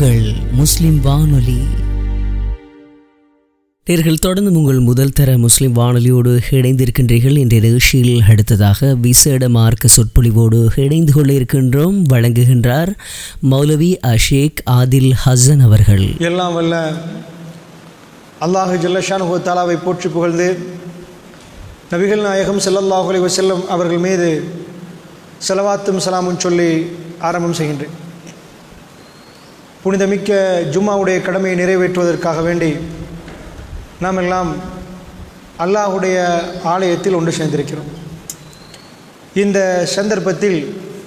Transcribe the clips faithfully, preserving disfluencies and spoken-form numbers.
உங்கள் முஸ்லிம் வானொலி. நேர்கள் தொடர்ந்து உங்கள் முதல் தர முஸ்லிம் வானொலியோடு இணைந்திருக்கின்றீர்கள். இன்றைய நிகழ்ச்சியில் அடுத்ததாக விசேட மார்க்க சொற்பொழிவோடு இணைந்து கொள்ள இருக்கின்றோம். வழங்குகின்றார் மௌலவி அஷேக் ஆதில் ஹசன் அவர்கள். எல்லாம் வல்ல அல்லாஹ் ஜல்லஷானுஹு தஆலாவை போற்றி புகழ்ந்து நபிகள் நாயகம் ஸல்லல்லாஹு அலைஹி வஸல்லம் அவர்கள் மீது ஸலவாத்தும் ஸலாமும் சொல்லி ஆரம்பம் செய்கின்றேன். புனிதமிக்க ஜும்மாவுடைய கடமையை நிறைவேற்றுவதற்காக வேண்டி நாம் எல்லாம் அல்லாஹுடைய ஆலயத்தில் ஒன்று சேர்ந்திருக்கிறோம். இந்த சந்தர்ப்பத்தில்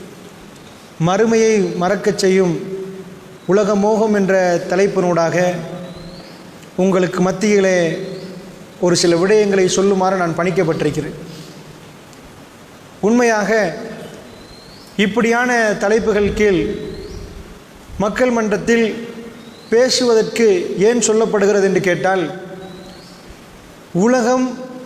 மறுமையை மறக்கச் செய்யும் உலக மோகம் என்ற தலைப்பினூடாக உங்களுக்கு மத்தியிலே ஒரு சில விடயங்களை சொல்லுமாறு நான் பணிக்கப்பட்டிருக்கிறேன். உண்மையாக இப்படியான தலைப்புகள் கீழ் மக்கள் மன்றத்தில் பேசுவதற்கு ஏன் சொல்லப்படுகிறது என்று கேட்டால், உலகம்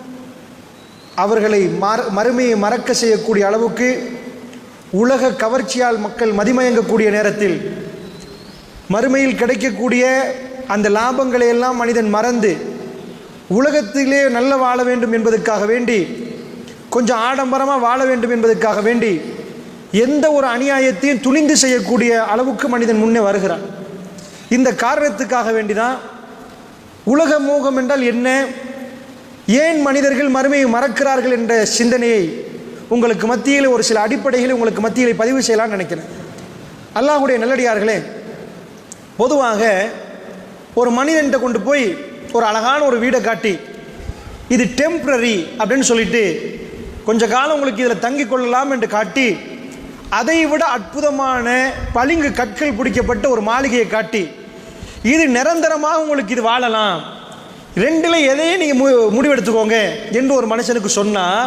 அவர்களை மறுமையை மறக்க செய்யக்கூடிய அளவுக்கு உலக கவர்ச்சியால் மக்கள் மதிமயங்கக்கூடிய நேரத்தில் மறுமையில் கிடைக்கக்கூடிய அந்த லாபங்களை எல்லாம் மனிதன் மறந்து உலகத்திலே நல்ல வாழ வேண்டும் என்பதற்காக வேண்டி, கொஞ்சம் ஆடம்பரமாக வாழ வேண்டும் என்பதற்காக வேண்டி எந்த ஒரு அநியாயத்தையும் துணிந்து செய்யக்கூடிய அளவுக்கு மனிதன் முன்னே வருகிறான். இந்த காரணத்துக்காக வேண்டிதான் உலக மோகம் என்றால் என்ன, ஏன் மனிதர்கள் மறுமையை மறக்கிறார்கள் என்ற சிந்தனையை உங்களுக்கு மத்தியில் ஒரு சில அடிப்படைகளை உங்களுக்கு மத்தியில் பதிவு செய்யலாம்னு நினைக்கிறேன். அல்லாஹ்வுடைய நல்லடியார்களே, பொதுவாக ஒரு மனிதன்கிட்ட கொண்டு போய் ஒரு அழகான ஒரு வீடை காட்டி இது டெம்பரரி அப்படின்னு சொல்லிட்டு கொஞ்ச காலம் உங்களுக்கு இதில் தங்கி கொள்ளலாம் என்று காட்டி, அதை விட அற்புதமான பளிங்கு கற்கள் பிடிக்கப்பட்ட ஒரு மாளிகையை காட்டி இது நிரந்தரமாக உங்களுக்கு இது வாழலாம், ரெண்டில் எதையும் நீங்கள் மு முடிவெடுத்துக்கோங்க என்று ஒரு மனுஷனுக்கு சொன்னால்,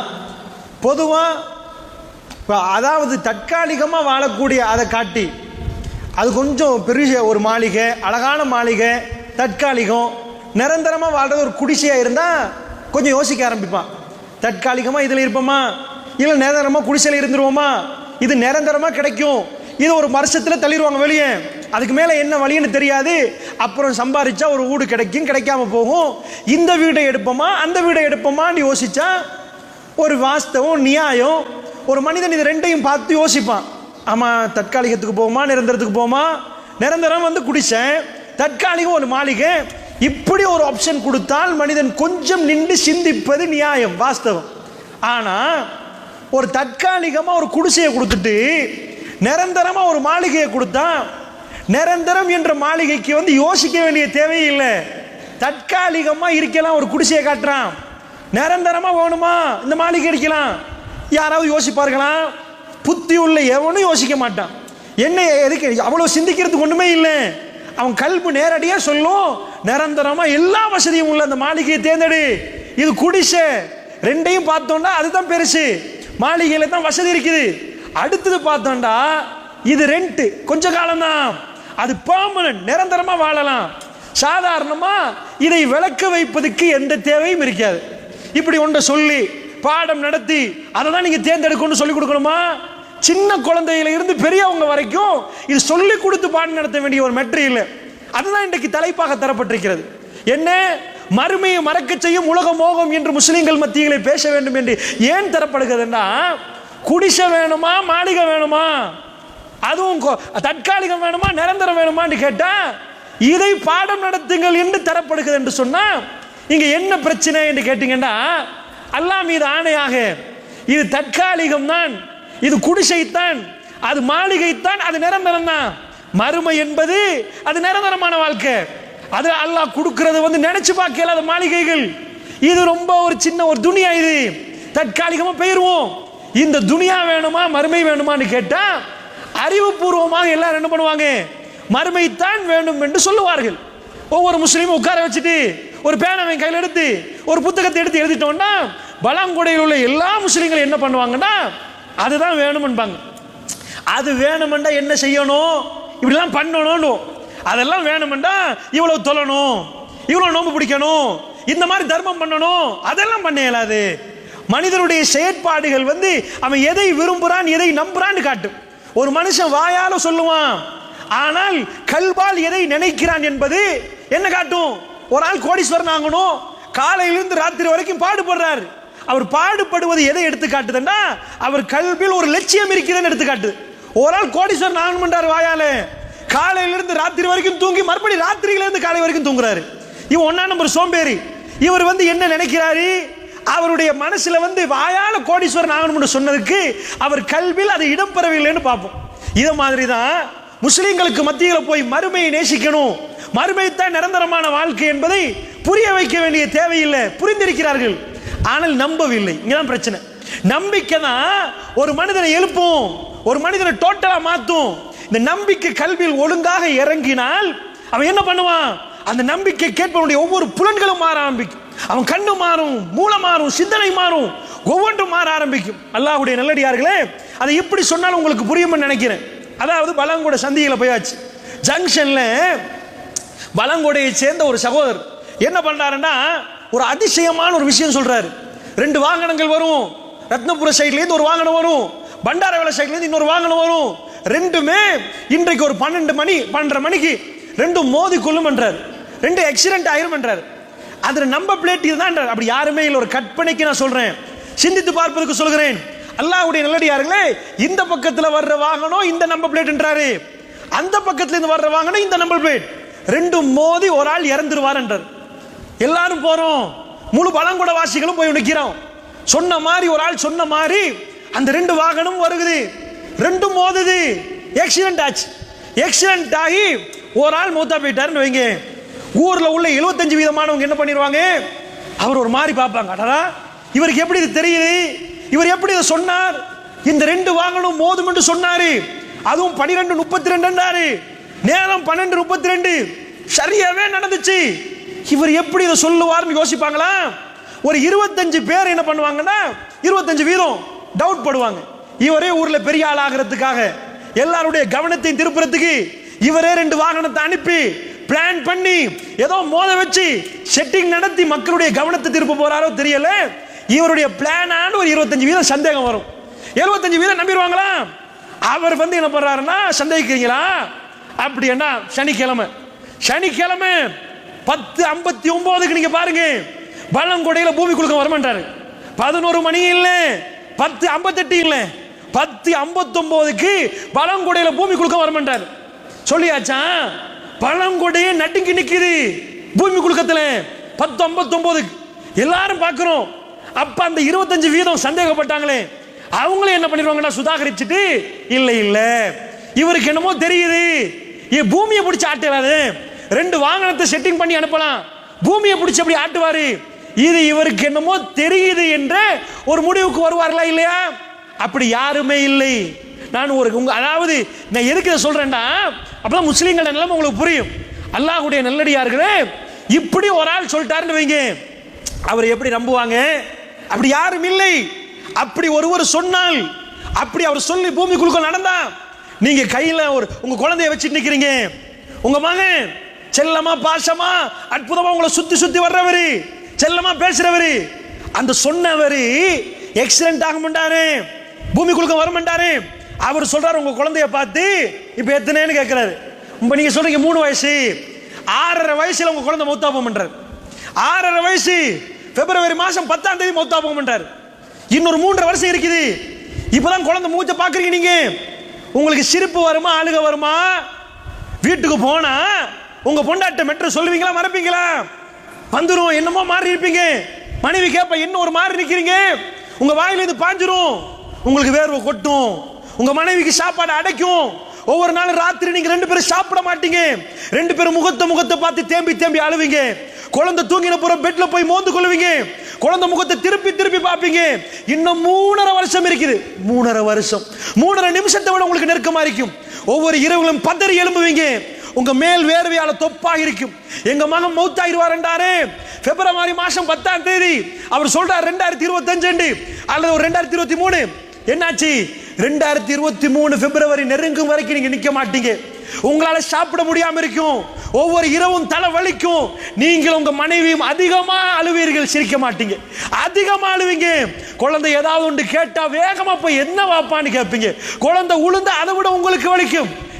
பொதுவாக அதாவது தற்காலிகமாக வாழக்கூடிய அதை காட்டி அது கொஞ்சம் பெரிய ஒரு மாளிகை, அழகான மாளிகை, தற்காலிகம், நிரந்தரமாக வாழ்றது ஒரு குடிசையாக இருந்தால் கொஞ்சம் யோசிக்க ஆரம்பிப்பான். தற்காலிகமாக இதில் இருப்போமா, இல்லை நிரந்தரமாக குடிசையில் இருந்துருவோமா, இது நிரந்தரமாக கிடைக்கும், இது ஒரு வருஷத்தில் தள்ளிடுவாங்க வெளியே, அதுக்கு மேலே என்ன வழின்னு தெரியாது, அப்புறம் சம்பாதிச்சா ஒரு வீடு கிடைக்கும், கிடைக்காம போகும், இந்த வீடை எடுப்போமா அந்த வீடை எடுப்போமான்னு யோசிச்சா ஒரு வாஸ்தவம் நியாயம். ஒரு மனிதன் இது ரெண்டையும் பார்த்து யோசிப்பான். ஆமாம், தற்காலிகத்துக்கு போகுமா நிரந்தரத்துக்கு போகுமா, நிரந்தரம் வந்து குடிசேன், தற்காலிகம் ஒரு மாளிகை, இப்படி ஒரு ஆப்ஷன் கொடுத்தால் மனிதன் கொஞ்சம் நின்று சிந்திப்பது நியாயம், வாஸ்தவம். ஆனால் ஒரு தற்காலிகமாக ஒரு குடிசையை கொடுத்துட்டு நிரந்தரமாக ஒரு மாளிகையை கொடுத்தா, நிரந்தரம் என்ற மாளிகைக்கு வந்து யோசிக்க வேண்டிய தேவையில்லை. தற்காலிகமாக இருக்கலாம் ஒரு குடிசையை காட்டுறான், நிரந்தரமாக வேணுமா இந்த மாளிகை அடிக்கலாம், யாராவது யோசிப்பார்களா? புத்தி உள்ள எவனும் யோசிக்க மாட்டான். என்ன எதுக்கு அவ்வளோ சிந்திக்கிறதுக்கு ஒன்றுமே இல்லை. அவன் கல்பு நேரடியாக சொல்லும், நிரந்தரமாக எல்லா வசதியும் உள்ள அந்த மாளிகையை தேர்ந்தெடு, இது குடிசை. ரெண்டையும் பார்த்தோம்னா அதுதான் பெருசு, மாளிகையில் தான் வசதி இருக்குது. அடுத்தது பார்த்தோம்டா இது ரெண்ட், கொஞ்ச காலம்தான், அது பெர்மனன்ட், நிரந்தரமாக வாழலாம். சாதாரணமாக இதை விளக்க வைப்பதுக்கு எந்த தேவையும் இருக்காது. இப்படி ஒன்றை சொல்லி பாடம் நடத்தி அதை தான் நீங்கள் தேர்ந்தெடுக்கணும்னு சொல்லிக் கொடுக்கணுமா? சின்ன குழந்தையில இருந்து பெரியவங்க வரைக்கும் இது சொல்லி கொடுத்து பாடம் நடத்த வேண்டிய ஒரு மெட்ரியல். அதுதான் இன்றைக்கு தலைப்பாக தரப்பட்டிருக்கிறது. என்ன, மறுமையை மறக்க செய்யும் உலக மோகம் என்று முஸ்லிம்கள் மத்தியிலே பேச வேண்டும் என்று ஏன் தரப்படுகிறதுன்னா, குடிசை வேணுமா மாளிகை வேணுமா, அதுவும் தற்காலிகம் வேணுமா நிரந்தரம் வேணுமான்னு கேட்டா இதை பாடம் நடத்துங்கள் என்று தரப்படுகிறது என்று சொன்னா, இங்க என்ன பிரச்சனை என்று கேட்டீங்கன்னா, அல்லாஹ் மீது ஆணையாக இது தற்காலிகம் தான், இது குடிசைத்தான், அது மாளிகைத்தான், அது நிரந்தரம் தான். மறுமை என்பது அது நிரந்தரமான வாழ்க்கை. அது அல்லாஹ் கொடுக்கிறது வந்து நினைச்சு பார்க்க இயலாத மாளிகைகள். இது ரொம்ப ஒரு சின்ன ஒரு துனியா, இது தற்காலிகமாக போயிடுவோம். இந்த துனியா வேணுமா மறுமை வேணுமான்னு கேட்டா அறிவுபூர்வமாக எல்லாரும் என்ன பண்ணுவாங்க, மறுமைத்தான் வேண்டும் என்று சொல்லுவார்கள். ஒவ்வொரு முஸ்லீமும் உட்கார வச்சுட்டு ஒரு பேனாவை கையில் எடுத்து ஒரு புத்தகத்தை எடுத்து எழுதிட்டோம்னா பலாங்குடையில் உள்ள எல்லா முஸ்லீம்களும் என்ன பண்ணுவாங்கன்னா அதுதான் வேணும்பாங்க. அது வேணுமெண்டா என்ன செய்யணும், இப்படிலாம் பண்ணணும், அதெல்லாம் வேணுமெண்டா இவ்வளவு தொழணும், இவ்வளவு நோம்பு பிடிக்கணும், இந்த மாதிரி தர்மம் பண்ணணும், அதெல்லாம் பண்ண இயலாது. மனிதனுடைய செயற்பாடுகள் வந்து அவன் எதை விரும்புறான் எதை நம்புறான்னு காட்டும். ஒரு மனுஷன் வாயால சொல்லுவான், ஆனால் கல்பால் எதை நினைக்கிறான் என்பது என்ன காட்டும். ஒரு ஆள் கோடீஸ்வரன் ஆகணும், காலையிலிருந்து ராத்திரி வரைக்கும் பாடுபடுறார். அவர் பாடுபடுவது எதை எடுத்து காட்டுதுன்னா அவர் கல்வியில் ஒரு லட்சியம் இருக்கிறதுன்னு எடுத்து காட்டுது. ஒரு ஆள் கோடீஸ்வரன் ஆகணும்ன்றார் வாயால, காலையிலிருந்து ராத்திரி வரைக்கும் தூங்கி மறுபடியும் ராத்திரியிலிருந்து காலை வரைக்கும் தூங்குறாரு. இவன் ஒன்னா நம்பர் சோம்பேறி. இவர் வந்து என்ன நினைக்கிறாரு, அவருடைய மனசுல வந்து வாயால கோடீஸ்வரன் ஆகணும்னு சொன்னதுக்கு அவர் கல்வியில் அது இடம் பெறவில்லைன்னு பார்ப்போம். இதை மாதிரி தான் முஸ்லிம்களுக்கு மத்தியில் போய் மறுமையை நேசிக்கணும், மறுமை தான் நிரந்தரமான வாழ்க்கை என்பதை புரிய வைக்க வேண்டிய தேவையில்லை, புரிந்திருக்கிறார்கள், ஆனால் நம்பவில்லை. இங்கதான் பிரச்சனை. நம்பிக்கை தான் ஒரு மனிதனை எழுப்பும், ஒரு மனிதனை டோட்டலா மாத்தும். இந்த நம்பிக்கை கல்வியில் ஒழுங்காக இறங்கினால் அவன் என்ன பண்ணுவான், அந்த நம்பிக்கை கேட்பவனுடைய ஒவ்வொரு புலன்களும் மாற ஆரம்பிக்கும். அவன் கண்ணு மாறும், மூளை மாறும், சிந்தனை மாறும், ஒவ்வொன்றும் மாற ஆரம்பிக்கும். அல்லாஹ்வுடைய நல்லடியார்களே, அதை எப்படி சொன்னாலும் உங்களுக்கு புரியும்னு நினைக்கிறேன். அதாவது பலங்கொடை சந்தியில போயாச்சு. ஜங்ஷன்ல பலங்கொடையை சேர்ந்த ஒரு சகோதரர் என்ன பண்றாருன்னா ஒரு அதிசயமான ஒரு விஷயம் சொல்றாரு. ரெண்டு வாகனங்கள் வரும், ரத்னபுர சைட்ல இருந்து ஒரு வாகனம் வரும், பண்டாரவேல சைட்ல இருந்து இன்னொரு வாகனம் வரும். ரெண்டுமே இன்றைக்கு ஒரு பன்னெண்டு மணி பன்னெண்டரை மணிக்கு ரெண்டும் மோதி கொள்ளும் என்றார். ரெண்டு ஆக்சிடென்ட் ஆயிரும் என்றார். அதுல நம்பர் பிளேட் இதுதான். அப்படி யாருமே இல்லை, ஒரு கற்பனைக்கு நான் சொல்றேன், சிந்தித்து பார்ப்பதற்கு சொல்கிறேன். அல்லாஹ்வுடைய நல்லடியார்களே, இந்த பக்கத்துல வர்ற வாகனம் இந்த நம்பர் பிளேட் என்றாரு, அந்த பக்கத்துல இருந்து வர்ற வாகனம் இந்த நம்பர் பிளேட், ரெண்டும் மோதி ஒரு ஆள் இறந்துருவார் என்றார். எல்லாரும் போறோம், முழு பலங்கொடை வாசிகளும் போய் நிக்கிறோம். சொன்ன மாதிரி ஒரு ஆள் சொன்ன மாதிரி அந்த ரெண்டு வாகனம் வருகுது, ரெண்டும் மோதுது, ஆக்சிடென்ட் ஆச்சு. ஆக்சிடென்ட் ஆகி ஒரு ஆள் மூத்தா போயிட்டாருன்னு வைங்க. ஊர்ல உள்ள எழுபத்தஞ்சு வீதமானவங்க என்ன பண்ணிடுவாங்க, அவர் ஒரு மாதிரி பார்ப்பாங்க, அடடா இவருக்கு எப்படி இது தெரியுது, இவர் எப்படி இதை சொன்னார், இந்த ரெண்டு வாகனம் மோதும் என்று சொன்னாரு, அதுவும் பனிரெண்டு முப்பத்தி ரெண்டு, நேரம் பன்னெண்டு முப்பத்தி ரெண்டு, சரியாவே நடந்துச்சு, இவர் எப்படி இதை சொல்லுவார்னு யோசிப்பாங்களா. ஒரு இருபத்தஞ்சு பேர் என்ன பண்ணுவாங்கன்னா இருபத்தஞ்சு வீதம் டவுட் படுவாங்க. இவரே ஊர்ல பெரிய ஆள் ஆகிறதுக்காக எல்லாருடைய கவனத்தை திருப்புறதுக்கு இவரே ரெண்டு வாகனத்தை அனுப்பி பிளான் பண்ணி ஏதோ மோத வச்சு செட்டிங் நடத்தி மக்களுடைய கவனத்தை திருப்ப போறாரோ தெரியல. இவருடைய பிளானான ஒரு இருபத்தஞ்சு வீதம் சந்தேகம் வரும், எழுபத்தஞ்சு வீதம் நம்பிடுவாங்களா. அவர் வந்து என்ன பண்றாருன்னா, சந்தேகிக்கிறீங்களா அப்படி என்ன, சனிக்கிழமை சனிக்கிழமை பத்து ஐம்பத்தி ஒன்பதுக்கு நீங்க பாருங்க, பலங்கொடையில பூமி குலுக்கம் வரமாட்டாரு. பதினோரு மணி இல்ல, பத்து ஐம்பத்தி எட்டு இல்ல, பத்து ஐம்பத்தி ஒன்பதுக்கு பலங்கொடையில பூமி குலுக்கம் வரமாட்டாரு. சொல்லியாச்சா, பழங்கொடையே நடுங்கி நிக்குது பூமி குலுக்கத்துல பத்து ஐம்பத்தி ஒன்பதுக்கு எல்லாரும் பார்க்கிறோம். அப்ப அந்த இருபத்தஞ்சு வீதம் சந்தேகப்பட்டாங்களே, அவங்களே என்ன பண்ணிடுவாங்கன்னா சுதாகரிச்சுட்டு, இல்ல இல்ல இவருக்கு என்னமோ தெரியுது, பூமியை பிடிச்சி ஆட்டலாது, ரெண்டு வாகனத்தை செட்டிங் பண்ணி அனுப்பலாம், பூமியை பிடிச்சி அப்படி ஆட்டுவாரு, இது இவருக்கு என்னமோ தெரியுது என்ற ஒரு முடிவுக்கு வருவார்களா இல்லையா. அப்படி யாருமே இல்லை. நான் ஒரு உங்க அதாவது நான் எதுக்கு இதை சொல்றேன்டா, அப்பதான் முஸ்லீம்கள் நிலைமை உங்களுக்கு புரியும். அல்லாஹ்வுடைய நல்லடியார்களே, இப்படி ஒரு ஆள் சொல்லிட்டாருன்னு வைங்க, அவர் எப்படி நம்புவாங்க? அப்படி யாரும் இல்லை. அப்படி ஒருவர் சொன்னால், அப்படி அவர் சொல்லி பூமி குலுக்கம் நடந்தா, நீங்க கையில ஒரு உங்க குழந்தைய வச்சுட்டு நிக்கிறீங்க, உங்க மகன் செல்லமா பாசமா அற்புதமா உங்களை சுத்தி சுத்தி வர்றவரு, செல்லமா பேசுறவரு, அந்த சொன்னவரு எக்ஸலென்ட் ஆக மாட்டாரு, பூமி குலுக்கம் வர மாட்டாரு. அவர் சொல்றாரு உங்க குழந்தைய பார்த்து, இப்ப எத்தனைன்னு கேட்கிறாரு. இப்ப நீங்க சொல்றீங்க மூணு வயசு, ஆறரை வயசுல உங்க குழந்தை மௌத்தாபம் பண்றாரு. ஆறரை வயசு பிப்ரவரி மாசம் பத்தாம் தேதி மௌத்தாபம் பண்றாரு. இன்னொரு மூன்றரை வருஷம் இருக்குது. இப்பதான் குழந்தை மூச்ச பாக்குறீங்க. நீங்க உங்களுக்கு சிரிப்பு வருமா அழுக வருமா? வீட்டுக்கு போனா உங்க பொண்டாட்ட மெட்ரோ சொல்லுவீங்களா மறப்பீங்களா? வந்துரும், என்னமோ மாறி இருப்பீங்க. மனைவி கேப்ப என்ன ஒரு மாறி நிக்கிறீங்க, உங்க வாயில இருந்து பாஞ்சிரும், உங்களுக்கு வேர்வை கொட்டும், உங்க மனைவிக்கு சாப்பாடு அடைக்கும். ஒவ்வொரு நாளும் ராத்திரி நீங்க ரெண்டு பேரும் சாப்பிட மாட்டீங்க, ரெண்டு பேரும் முகத்தை முகத்தை பார்த்து தேம்பி தேம்பி அழுவீங்க. குழந்தை தூங்கின புறம் பெட்ல போய் மோந்து கொள்வீங்க, குழந்தை முகத்தை திருப்பி திருப்பி பார்ப்பீங்க. இன்னும் மூணரை வருஷம் இருக்குது. மூணரை வருஷம் மூணரை நிமிஷத்தை விட உங்களுக்கு நெருக்கமா இருக்கும். ஒவ்வொரு இரவுகளும் பதறி எழும்புவீங்க. உங்க மேல் வேர்வையால தொப்பாக இருக்கும். எங்க மகன் மௌத்தாயிருவாரு பிப்ரவரி மாசம் பத்தாம் தேதி அவர் சொல்றார் ரெண்டாயிரத்தி இருபத்தி அஞ்சு அல்லது ஒரு ரெண்டாயிரத்தி இருபத்தி மூணு. என்னாச்சு? ரெண்டாயிரத்தி இருபத்தி மூணு பிப்ரவரி நெருங்கும் வரைக்கும் நீங்க நிக்க மாட்டீங்க. உங்களால சாப்பிட முடியாம இருக்கும். ஒவ்வொரு இரவும் தலை வலிக்கும். நீங்கள் உங்க மனைவியும் அதிகமா அழுவீர்கள், சிரிக்க மாட்டீங்க, அதிகமா அழுவீங்க. குழந்தை ஏதாவது ஒன்று கேட்டா வேகமா போய் என்ன வாப்பான்னு கேட்பீங்க. குழந்தை உளுந்து அதை விட உங்களுக்கு வலிக்கும்.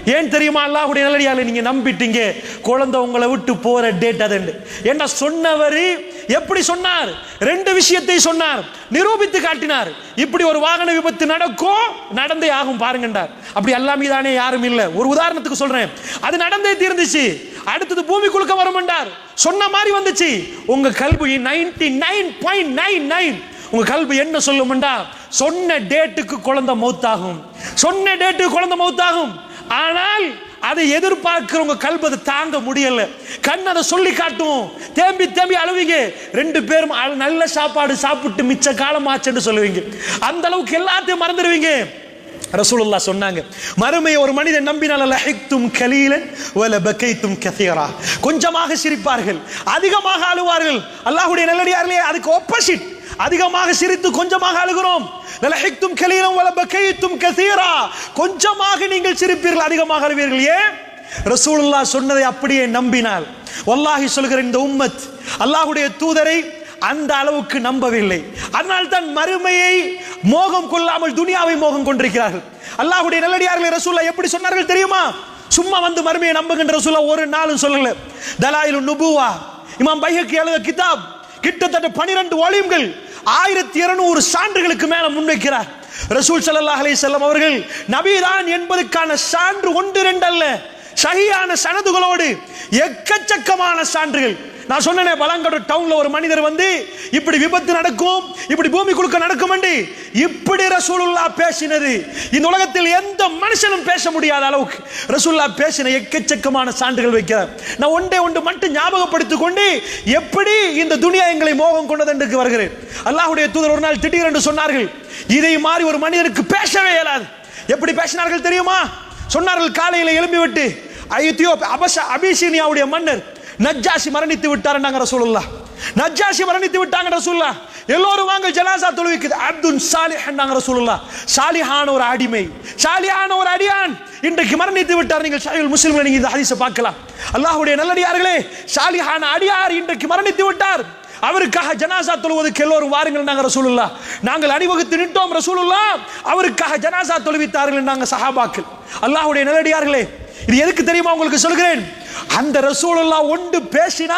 ஏன் தெரியுமா? அல்லாஹ்வுடைய நல்லடியார்களே, நீங்க நம்பிட்டீங்க குழந்தை உங்களை விட்டு போற டேட் அது என்ன சொன்னவர் எப்படி சொன்னார்? ரெண்டு விஷயத்தை சொன்னார், நிரூபித்து காட்டினார். இப்படி ஒரு வாகன விபத்து நடக்கும், நடந்தே ஆகும் பாருங்கண்டார். அப்படி அல்லாம தானே யாரும் இல்லை. ஒரு உதாரணத்துக்கு சொல்றேன், அது நடந்தே தீர்ந்துச்சு. அடுத்தது பூமி குலுக்க வருமென்றார், சொன்ன மாதிரி வந்துச்சு. உங்க கல்வி ninety nine point nine nine உங்க கல்வி என்ன சொல்லுமெண்டா, சொன்ன டேட்டுக்கு குழந்தை மௌத்தாகும், சொன்ன டேட்டுக்கு குழந்தை மௌத்தாகும். ஆனால் அதை எதிர்பார்க்கிறவங்க கல்வி அதை தாங்க முடியல. கண் அதை சொல்லி காட்டும், தேம்பி தேம்பி அழுவீங்க. ரெண்டு பேரும் நல்ல சாப்பாடு சாப்பிட்டு மிச்ச காலம் ஆச்சுன்னு சொல்லுவீங்க. அந்த அளவுக்கு எல்லாத்தையும் மறந்துடுவீங்க. ரசூலுல்லாஹ் சொன்னாங்க, மறுமையை ஒரு மனிதன் நம்பினால் லஹிக்தும் கலீலன் வல பகைத்தும் கஸீரா, கொஞ்சமாக சிரிப்பார்கள், அதிகமாக அழுவார்கள். அல்லாஹ்வுடைய நல்லடியார்களே, அதுக்கு ஆப்போசிட், அதிகமாக சிரித்து கொஞ்சமாக அழுகிறோம். லஹிக்தும் கலீலன் வல பகைத்தும் கஸீரா, கொஞ்சமாக நீங்கள் சிரிப்பீர்கள், அதிகமாக அழுவீர்கள். ஏன்? ரசூலுல்லாஹ் சொன்னதை அப்படியே நம்பினால். வல்லாஹி சொல்கிற இந்த உம்மத் அல்லாஹ்வுடைய தூதரை அந்த அளவுக்கு நம்பவில்லை. அதனால் தான் மறுமையை மோகம் கொள்ளாமல் துனியாவை மோகம் கொண்டிருக்கிறார்கள். அல்லாஹ்வுடைய நல்லடியார்களே, ரசூலுல்லாஹ் எப்படி சொன்னார்கள் தெரியுமா? சும்மா வந்து மறுமையை நம்புகின்ற ரசூலுல்லாஹ் ஒரு நாளும் சொல்லல. தலாயிலுன் நுபுவா, இமாம் பைஹக்கி எழுதிய கிதாப், கிட்டத்தட்ட பனிரெண்டு வால்யூம்கள், ஆயிரத்தி இருநூறு சான்றுகளுக்கு மேல முன்வைக்கிறார். ரசூல் ஸல்லல்லாஹு அலைஹி வஸல்லம் அவர்கள் நபிதான் என்பதற்கான சான்று ஒன்று ரெண்டு அல்ல, சஹீஹான சனதுகளோடு எக்கச்சக்கமான சான்றுகள். நான் சொன்னேனே, பலங்கடு டவுன்ல ஒரு மனிதர் வந்து இப்படி விபத்து நடக்கும், இப்படி பூமி குலுக்க நடக்கும் என்று இப்படி ரசூலுல்லாஹ் பேசினது இந்த உலகத்தில் எந்த மனுஷனும் பேச முடியாத அளவுக்கு ரசூலுல்லாஹ் பேசின எக்கச்சக்கமான சான்றுகள் வைக்கிறார். நான் ஒன்றே ஒன்று மட்டும் ஞாபகப்படுத்திக் கொண்டு எப்படி இந்த துனியா எங்களை மோகம் கொண்டது என்று வருகிறேன். அல்லாஹ்வுடைய தூதர் ஒரு நாள் திடீரென்று சொன்னார்கள், இதை மாதிரி ஒரு மனிதனுக்கு பேசவே இயலாது. எப்படி பேசினார்கள் தெரியுமா? சொன்னார்கள், காலையில் எழும்பிவிட்டு எத்தியோப்பியா அபஷ அபிசீனியாவுடைய மன்னர் நஜ்ஜாஷி மரணித்து விட்டார் ரசூலுல்லாஹ். நஜ்ஜாஷி மரணித்து விட்டாங்க ரசூலுல்லாஹ். எல்லோரும் வாங்க ஜனாசா தொழுவிக்கு. அப்துல் சாலிஹ் ரசூலுல்லாஹ், சாலிஹான ஒரு அடிமை, சாலிஹான ஒரு அடியான் இன்றைக்கு மரணித்து விட்டார். நீங்கள் சஹீஹுல் முஸ்லிம்ல நீங்க இந்த ஹதீஸை பார்க்கலாம். அல்லாஹ்வுடைய நல்லடியார்களே, சாலிஹான அடியார் இன்றைக்கு மரணித்து விட்டார். அவருக்காக ஜனாசா தொழுவதற்கு எல்லோரும் வாருங்கள் நாங்க ரசூலுல்லாஹ். நாங்கள் அணிவகுத்து நின்றோம் ரசூலுல்லாஹ், அவருக்காக ஜனாசா தொழுவித்தார்கள் நாங்க சஹாபாக்கள். அல்லாஹ்வுடைய நல்லடியார்களே, இது எதுக்கு தெரியுமா உங்களுக்கு சொல்கிறேன்? அந்த ரசூலுல்லாஹ் ஒன்று பேசினா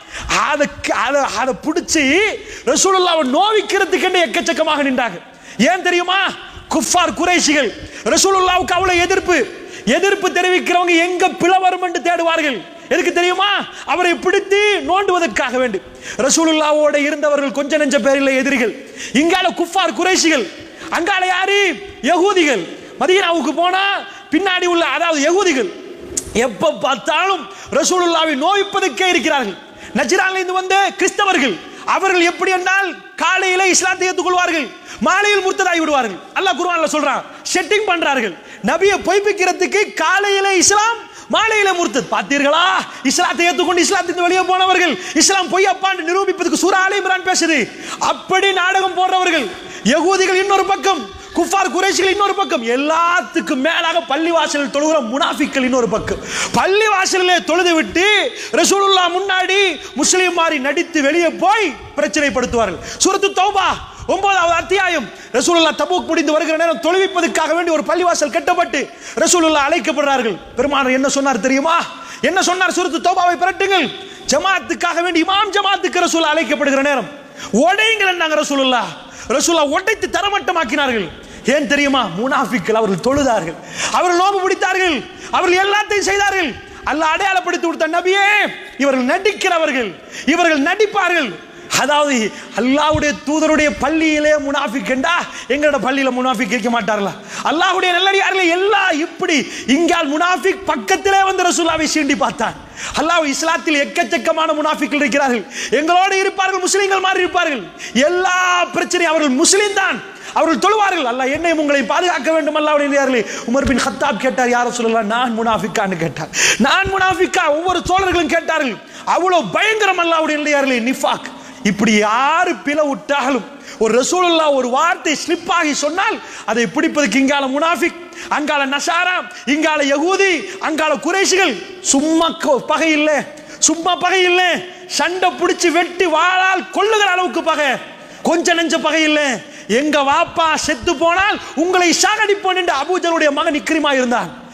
அதை அதை பிடிச்சி ரசூலுல்லாஹ்வை நோவிக்கிறதுக்கு எக்கச்சக்கமாக நின்றாங்க. ஏன் தெரியுமா? குஃபார் குறைஷிகள் ரசூலுல்லாஹ்வுக்கு அவ்வளவு எதிர்ப்பு எதிர்ப்பு தெரிவிக்கிறவங்க எங்க பிளவரும் என்று தேடுவார்கள். எதுக்கு தெரியுமா? அவரை பிடித்து நோண்டுவதற்காக வேண்டி. ரசூலுல்லாஹ்வோட இருந்தவர்கள் கொஞ்ச நெஞ்ச பேரில் எதிரிகள். இங்கால குஃபார் குறைஷிகள், அங்கால யாரு? யகூதிகள். மதீனாவுக்கு போனா பின்னாடி உள்ள அதாவது யகூதிகள் எப்ப பார்த்தாலும் ரசூலுல்லாஹ்வை நோய்ப்பதற்கே இருக்கிறார்கள். நஜ்ரான்ல இருந்து வந்த கிறிஸ்தவர்கள், அவர்கள் எப்படி என்றால் காலையில இஸ்லாத்தை ஏற்றுக்கொள்வார்கள், மாலையில் முர்த்ததாகி விடுவார்கள். அல்லாஹ் குர்ஆன்ல சொல்றான், செட்டிங் பண்றார்கள். நபியை பொய்ப்பிக்கிறதுக்கு காலையில இஸ்லாம், மாலையில முர்த்தத். பார்த்தீர்களா? இஸ்லாத்தை ஏற்றுக்கொண்டு இஸ்லாத்தின் வெளியே போனவர்கள் இஸ்லாம் பொய்யப்பான்னு நிரூபிப்பதற்கு சூரா ஆல இம்ரான் பேசுது. அப்படி நாடகம் போடுறவர்கள் யகூதிகள் இன்னொரு பக்கம், குஃபார் குறைஷிகள் இன்னொரு பக்கம், எல்லாத்துக்கும் மேலாக பள்ளிவாசலில் தொழுகிற முனாஃபிக்கள் இன்னொரு பக்கம். பள்ளிவாசலிலே தொழுது விட்டு ரசூலுல்லாஹ் முன்னாடி முஸ்லிம் மாதிரி நடித்து வெளியே போய் பிரச்சனைப்படுத்துவார்கள். சூரத்து தௌபா ஒன்பதாவது அத்தியாயம். ரசூலுல்லாஹ் தபூக் முடிந்து வருகிற நேரம் தொழுவிப்பதற்காக வேண்டி ஒரு பள்ளிவாசல் கட்டப்பட்டு ரசூலுல்லாஹ் அழைக்கப்படுறார்கள். பெருமானார் என்ன சொன்னார் தெரியுமா? என்ன சொன்னார்? சூரத்து தௌபாவை பிரட்டுங்கள். ஜமாத்துக்காக வேண்டி இமாம் ஜமாத்துக்கு ரசூலுல்லாஹ் அழைக்கப்படுகிற நேரம் உடையுங்கள் என்றாங்க ரசூலுல்லாஹ். ரசூலுல்லாஹ் உடைத்து தரமட்டமாக்கினார்கள். ஏன் தெரியுமா? முனாஃபிக்கள். அவர்கள் தொழுதார்கள், அவர்கள் நோன்பு பிடித்தார்கள், அவர்கள் எல்லாத்தையும் செய்தார்கள். அல்லாஹ் அடையாளப்படுத்தி கொடுத்த நபியே, இவர்கள் நடிக்கிறவர்கள், இவர்கள் நடிப்பார்கள். அதாவது அல்லாஹ்வுடைய தூதருடைய பள்ளியிலே முனாஃபிக் என்றா எங்களோட பள்ளியில முனாஃபிக் இருக்க மாட்டார்களா? அல்லாஹ்வுடைய நல்லடியார்களே, எல்லாம் இப்படி இங்கால் முனாஃபிக் பக்கத்திலே வந்து ரசூலுல்லாஹ்வை சீண்டி பார்த்தான். அல்லாஹ் இஸ்லாத்தில் எக்கச்சக்கமான முனாஃபிக்கள் இருக்கிறார்கள், எங்களோடு இருப்பார்கள், முஸ்லிம்கள் மாதிரி இருப்பார்கள். எல்லா பிரச்சனையும் அவர்கள் முஸ்லிம் தான், அவர்கள் தொழுவார்கள். அல்லாஹ் என்னையும் உங்களை பாதுகாக்க வேண்டும். அல்லாஹ்வுடைய உமர் பின் கத்தாப் கேட்டார், யார் ரசூலுல்லாஹ், நான் முனாஃபிக்கான்னு கேட்டார். நான் முனாஃபிக்கா? ஒவ்வொரு தோழர்களும் கேட்டார்கள். அவ்வளவு பயங்கரம் அல்லாஹ்வுடைய நிஃபாக். இப்படி யாரு பிள விட்டாலும் ஒரு ரசூலுல்லாஹ் ஒரு வார்த்தை ஸ்லிப் ஆகி சொன்னால் அதை பிடிப்பதற்கு இங்கால முனாஃபிக், அங்கால நசாரா, இங்கால யகூதி, அங்கால குறைஷிகள். சும்மா பகை இல்லை, சும்மா பகை இல்லை, சண்டை பிடிச்சி வெட்டி வாளால் கொள்ளுகிற அளவுக்கு பகை, கொஞ்ச நெஞ்ச பகை இல்லை. எங்க வாப்பா செத்து போனால் உங்களை சாகடிப்போன் என்று அபூஜலுடைய மகன் இக்ரிமா இருந்தான்.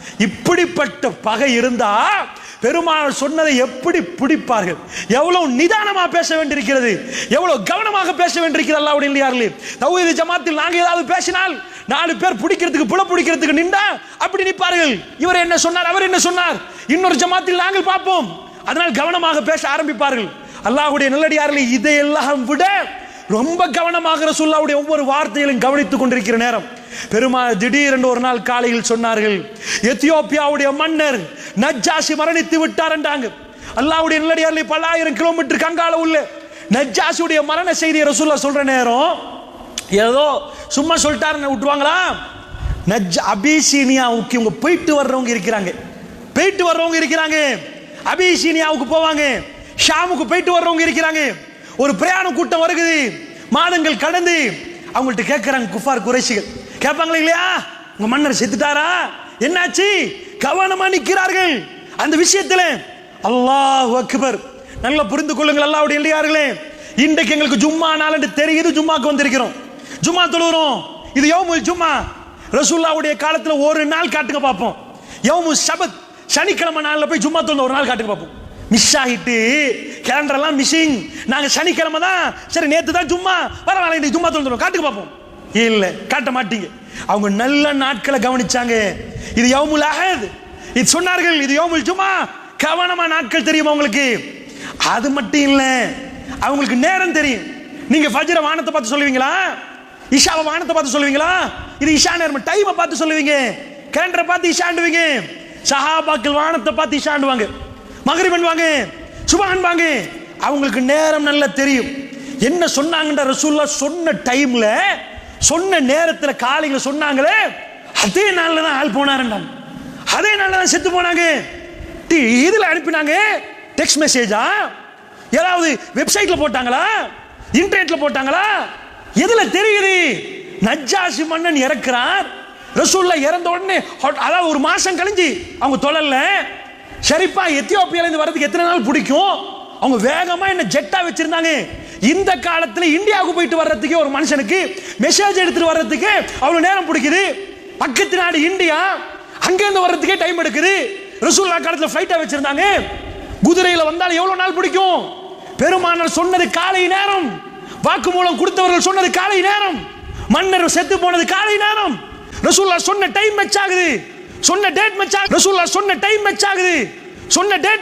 இப்படிப்பட்ட பகை இருந்தா பெருமாள் சொன்னதை எப்படி பிடிப்பார்கள்? எவ்வளவு நிதானமா பேச வேண்டியிருக்கிறது, எவ்வளவு கவனமாக பேச வேண்டியிருக்கிறது. அல்லாஹ்வுடைய இல்லையார்களே, தௌஹீத் ஜமாத்தில் நாங்க ஏதாவது பேசினால் நாலு பேர் பிடிக்கிறதுக்கு புல பிடிக்கிறதுக்கு நின்றா அப்படி நிற்பார்கள். இவர் என்ன சொன்னார், அவர் என்ன சொன்னார், இன்னொரு ஜமாத்தில் நாங்கள் பார்ப்போம். அதனால் கவனமாக பேச ஆரம்பிப்பார்கள். அல்லாஹ்வுடைய நல்லடியார்களே, இதையெல்லாம் விட ரொம்ப கவனமாக ரசூலுல்லாஹ்வுடைய ஒவ்வொரு வார்த்தைகளையும் கவனித்துக் கொண்டிருக்கிற நேரம் பெருமாள் திடீரென்று ஒரு நாள் காலையில் சொன்னார்கள், எத்தியோப்பியாவுடைய மன்னர் நஜ்ஜாஷி மரணித்து விட்டார் என்றாங்க. அல்லாஹ்வுடைய நல்லடியார்களே, பல்லாயிரம் கிலோமீட்டர் கங்கால உள்ள நஜ்ஜாஷியுடைய மரண செய்தியை ரசூலுல்லாஹ் சொல்ற நேரம் ஏதோ சும்மா சொல்லிட்டாருன்னு விட்டுருவாங்களா? நஜ் அபிசீனியாவுக்கு இவங்க போயிட்டு வர்றவங்க இருக்கிறாங்க, போயிட்டு வர்றவங்க இருக்கிறாங்க. அபிசீனியாவுக்கு போவாங்க, ஷாமுக்கு போயிட்டு வர்றவங்க இருக்கிறாங்க. ஒரு பிரயாண கூட்டம் வருகுது, மாதங்கள் கடந்து அவங்கள்ட்ட கேட்கிறாங்க குஃபார் குறைஷிகள் கேட்பாங்களா இல்லையா, உங்க மன்னர் செத்துட்டாரா, என்னாச்சு? கவனமா நிற்கிறார்கள் அந்த விஷயத்தில். அல்லாஹ் அக்பர். நல்லா புரிந்து கொள்ளுங்கள் அல்லாஹ்வுடைய இல்லையார்களே, இன்றைக்கு எங்களுக்கு ஜும்மா நாள் என்று தெரியுது, ஜும்மாக்கு வந்திருக்கிறோம், ஜும்மா தொழுகிறோம். இது யௌமுல் ஜும்மா. ரசூலுல்லாஹ்வுடைய காலத்தில் ஒரு நாள் காட்டுங்க பார்ப்போம். யௌமு சபத், சனிக்கிழமை நாளில் போய் ஜும்மா தொழுந்த ஒரு நாள் காட்டுங்க பார்ப்போம். மிஸ் ஆகிட்டு கேலண்டர் எல்லாம் மிஸ்ஸிங், நாங்க சனிக்கிழமை தான், சரி நேற்று தான் ஜும்மா, பரவாயில்ல இன்னைக்கு ஜும்மா தொழுந்துடும், காட்டுங்க பார்ப்போம். இல்ல, காட்ட மாட்டீங்க. அவங்க நல்ல நாட்களை கவனிச்சாங்க. இது யௌமுல் அஹத், இது சொன்னார்கள், இது யௌமுல் ஜும்மா. கவனமா நாட்கள் தெரியும் அவங்களுக்கு. அது மட்டும் இல்ல, அவங்களுக்கு நேரம் தெரியும். நீங்க ஃபஜ்ர வானத்தை பார்த்து சொல்லுவீங்களா, இஷாவை வானத்தை பார்த்து சொல்லுவீங்களா? இது இஷா நேரம், டைமை பார்த்து சொல்லுவீங்க, கேலண்டரை பார்த்து இஷாண்டுவீங்க. சஹாபாக்கள் வானத்தை பார்த்து இஷாண்டுவாங்க, மகரிப் வாங்க, சுபஹான் வாங்க. அவங்களுக்கு நேரம் நல்லா தெரியும். என்ன சொன்னாங்கன்ற ரசூலுல்லாஹ் சொன்ன டைம்ல, சொன்ன நேரத்தில் காலையில சொன்னாங்களே, அதே நாள்ல தான் ஆள் போனாருன்றாங்க, அதே நாள்ல தான் செத்து போனாங்க. இதுல அனுப்பினாங்க, டெக்ஸ்ட் மெசேஜா, ஏதாவது வெப்சைட்ல போட்டாங்களா, இன்டர்நெட்ல போட்டாங்களா, எதுல தெரியுது? நஜ்ஜாஷி மன்னன் இறக்குறார், ரசூலுல்லாஹ் இறந்த உடனே அதாவது ஒரு மாசம் கழிஞ்சு அவங்க தொழல. ஷரீஃபா எத்தியோப்பியால இருந்து வரதுக்கு எத்தனை நாள் பிடிக்கும்? அவங்க வேகமா என்ன ஜெட்டா வச்சிருந்தாங்க. இந்த காலத்துல இந்தியாவுக்கு போயிட்டு வர்றதுக்கு ஒரு மனுஷனுக்கு மெசேஜ் எடுத்துட்டு வர்றதுக்கு அவ்வளவு நேரம் பிடிக்குது. பக்கத்து நாடு இந்தியா, அங்க இருந்து வர்றதுக்கே டைம் எடுக்குது. ரசூலுல்லாஹ் காலத்துல ஃப்ளைட்டா வச்சிருந்தாங்க, குதிரையில வந்தால் எவ்வளவு நாள் பிடிக்கும்? பெருமானார் சொன்னது காலை நேரம், வாக்குமூலம் கொடுத்தவர்கள் சொன்னது காலை நேரம், மன்னர் செத்து போனது காலை நேரம். ரசூலுல்லாஹ் சொன்ன டைம் மேட்ச் ஆகுது, சொன்ன டேட் மேட்ச் ஆகுது, ரசூலுல்லாஹ் சொன்ன டைம் மேட்ச் ஆகுது, சொன்ன டேட்